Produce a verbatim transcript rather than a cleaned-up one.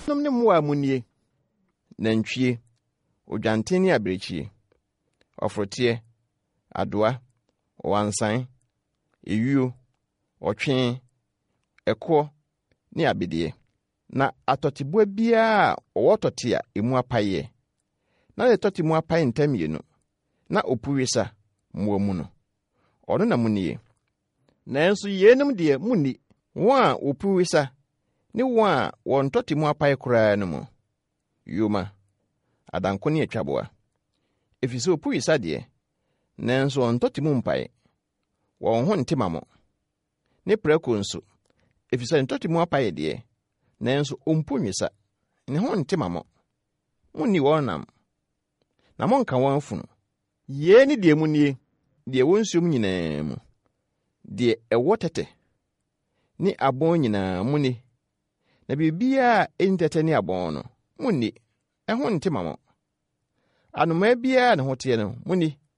nom ne mmoa munie. Nantwie, odwanten ne abirekyie, ofrote, adoa, owansan, ewuo, otwe, eko ne abedie. Na atoteboa bia owo tote a emu apaye. Na le tote mu apaye ntamienu. Na opuwesa mmoa mu no. Ono na munie. Nanso yenum de munni. Won a opuwesa ne won a won tote mu apaye koraa no mu. Yoma adanko ne atwaboa. Efise opuwesa de nanso on tote mu mpaye. Won ho ntema mo. Ne prako nso efise ntote mu apaye de nanso ompunwesa ne ho ntema mo. Munni wonam na monka won funu. Ye ni de munie de wonsuom nyinaa mu. De ewo tete ni abon nyinaa muni. Na bibia entete ni abon no munni. Ehon ntema mo. Anoma bia ne hote no munni.